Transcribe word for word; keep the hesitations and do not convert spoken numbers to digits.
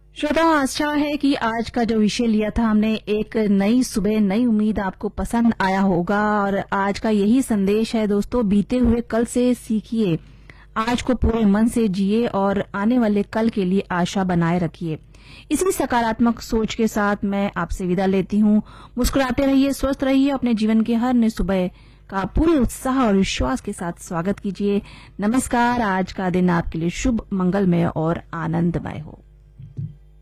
श्रोताओं, आशा है कि आज का जो विषय लिया था हमने, एक नई सुबह नई उम्मीद, आपको पसंद आया होगा। और आज का यही संदेश है दोस्तों, बीते हुए कल से सीखिए, आज को पूरे मन से जिए और आने वाले कल के लिए आशा बनाए रखिए। इसी सकारात्मक सोच के साथ मैं आपसे विदा लेती हूँ। मुस्कुराते रहिए, स्वस्थ रहिए, अपने जीवन के हर नई सुबह का पूरे उत्साह और विश्वास के साथ स्वागत कीजिए। नमस्कार। आज का दिन आपके लिए शुभ, मंगलमय और आनंदमय हो।